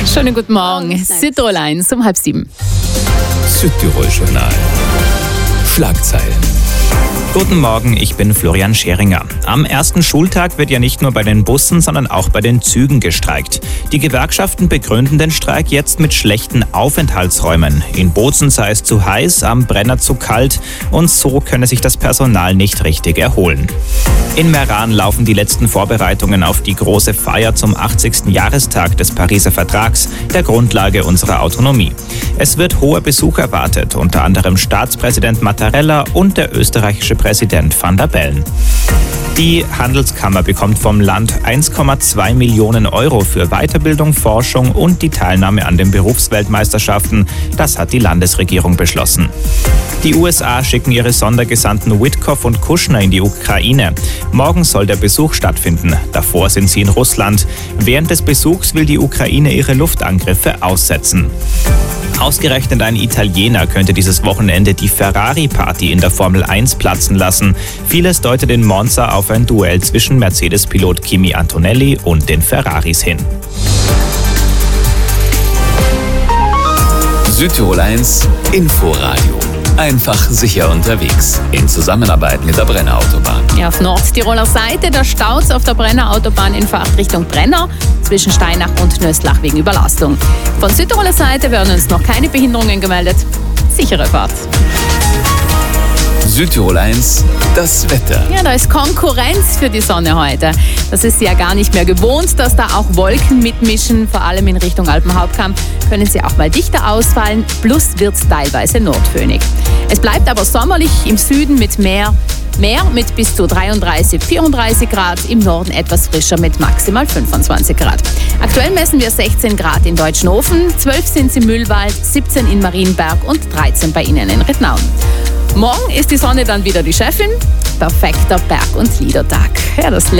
Schönen guten Morgen. Südtirol 1 um 6:30. Südtirol-Journal. Schlagzeilen. Guten Morgen, ich bin Florian Scheringer. Am ersten Schultag wird ja nicht nur bei den Bussen, sondern auch bei den Zügen gestreikt. Die Gewerkschaften begründen den Streik jetzt mit schlechten Aufenthaltsräumen. In Bozen sei es zu heiß, am Brenner zu kalt und so könne sich das Personal nicht richtig erholen. In Meran laufen die letzten Vorbereitungen auf die große Feier zum 80. Jahrestag des Pariser Vertrags, der Grundlage unserer Autonomie. Es wird hoher Besuch erwartet, unter anderem Staatspräsident Mattarella und der österreichische Präsident Van der Bellen. Die Handelskammer bekommt vom Land 1,2 Millionen Euro für Weiterbildung, Forschung und die Teilnahme an den Berufsweltmeisterschaften. Das hat die Landesregierung beschlossen. Die USA schicken ihre Sondergesandten Witkoff und Kushner in die Ukraine. Morgen soll der Besuch stattfinden. Davor sind sie in Russland. Während des Besuchs will die Ukraine ihre Luftangriffe aussetzen. Ausgerechnet ein Italiener könnte dieses Wochenende die Ferrari-Party in der Formel 1 platzen lassen. Vieles deutet in Monza auf ein Duell zwischen Mercedes-Pilot Kimi Antonelli und den Ferraris hin. Südtirol 1 Inforadio. Einfach sicher unterwegs. In Zusammenarbeit mit der Brenner Autobahn. Ja, auf Nordtiroler Seite, da staut es auf der Brenner Autobahn in Fahrtrichtung Brenner zwischen Steinach und Nöstlach wegen Überlastung. Von Südtiroler Seite werden uns noch keine Behinderungen gemeldet. Sichere Fahrt. Südtirol 1, das Wetter. Ja, da ist Konkurrenz für die Sonne heute. Das ist ja gar nicht mehr gewohnt, dass da auch Wolken mitmischen. Vor allem in Richtung Alpenhauptkamm können sie auch mal dichter ausfallen. Plus wird es teilweise nordföhnig. Es bleibt aber sommerlich im Süden mit Meer mit bis zu 33, 34 Grad, im Norden etwas frischer mit maximal 25 Grad. Aktuell messen wir 16 Grad in Deutschenhofen, 12 sind es im Mühlwald, 17 in Marienberg und 13 bei Ihnen in Rittnauen. Morgen ist die Sonne dann wieder die Chefin. Perfekter Berg- und Liedertag. Ja, das